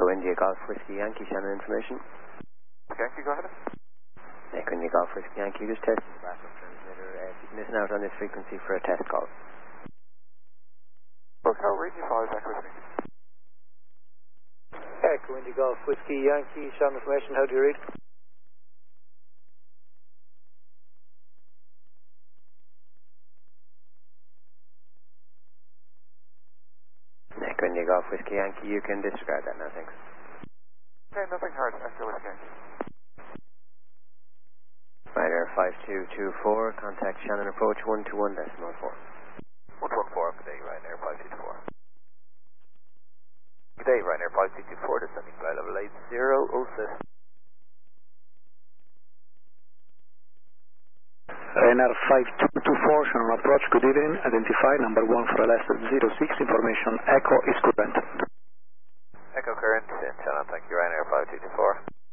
Echo India Golf Whiskey Yankee, Shannon information. Yankee, go ahead. Echo India Golf Whiskey Yankee, just testing the backup transmitter. If you can listen out on this frequency for a test call. Hotel Radio 5, Echo Whiskey. Echo India Golf Whiskey Yankee, Shannon information, how do you read? Echo India Golf Whiskey Yankee, you can disregard that now, thanks. Okay, nothing hard, Echo Whiskey Yankee. Ryder 5224, contact Shannon approach 121.4. 114, good day, Ryanair 5224. Good day, Ryanair 5224, descending flight level 8006. Ryanair 5224, Shannon approach, good evening, identify number 1 for LS 06, information Echo is current. Echo current, Shannon, thank you, Ryanair 5224.